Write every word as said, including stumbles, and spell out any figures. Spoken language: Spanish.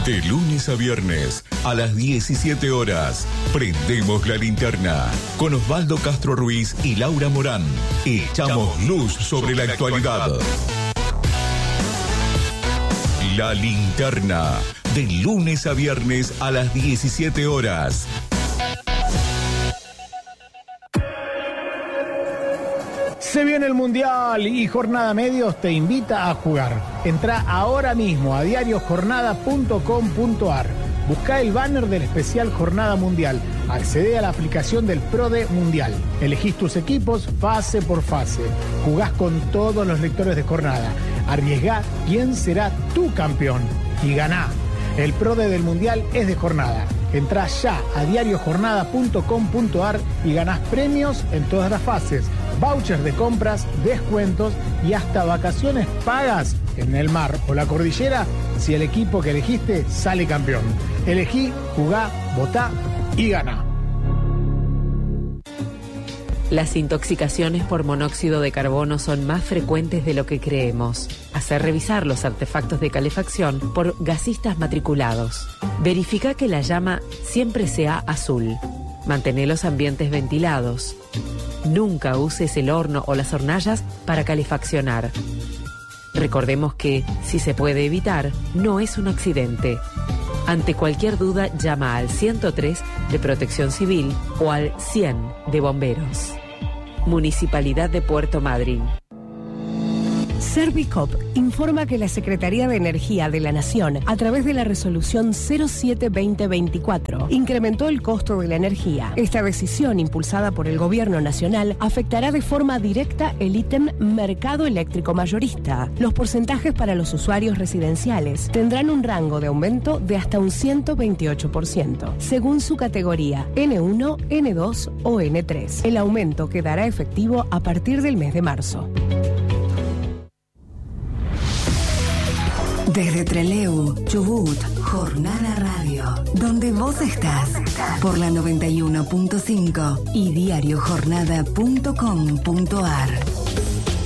De lunes a viernes, a las diecisiete horas, prendemos la linterna con Osvaldo Castro Ruiz y Laura Morán. Echamos luz sobre la actualidad. La linterna, de lunes a viernes a las diecisiete horas. Se viene el Mundial y Jornada Medios te invita a jugar. Entrá ahora mismo a diario jornada punto com punto ar. Buscá el banner del especial Jornada Mundial. Accedé a la aplicación del PRODE Mundial. Elegís tus equipos fase por fase. Jugás con todos los lectores de jornada. Arriesgá quién será tu campeón y ganá. El PRODE del Mundial es de jornada. Entrá ya a diario jornada punto com punto ar y ganás premios en todas las fases, vouchers de compras, descuentos y hasta vacaciones pagas en el mar o la cordillera si el equipo que elegiste sale campeón. Elegí, jugá, votá y ganá. Las intoxicaciones por monóxido de carbono son más frecuentes de lo que creemos. Hacer revisar los artefactos de calefacción por gasistas matriculados. Verifica que la llama siempre sea azul. Mantén los ambientes ventilados. Nunca uses el horno o las hornallas para calefaccionar. Recordemos que, si se puede evitar, no es un accidente. Ante cualquier duda, llama al ciento tres de Protección Civil o al cien de Bomberos. Municipalidad de Puerto Madryn. Servicop informa que la Secretaría de Energía de la Nación, a través de la resolución cero siete veinte veinticuatro, incrementó el costo de la energía. Esta decisión, impulsada por el Gobierno Nacional, afectará de forma directa el ítem mercado eléctrico mayorista. Los porcentajes para los usuarios residenciales tendrán un rango de aumento de hasta un ciento veintiocho por ciento, según su categoría ene uno, ene dos o ene tres. El aumento quedará efectivo a partir del mes de marzo. Desde Trelew, Chubut, Jornada Radio, donde vos estás, por la noventa y uno punto cinco y diario jornada punto com punto ar.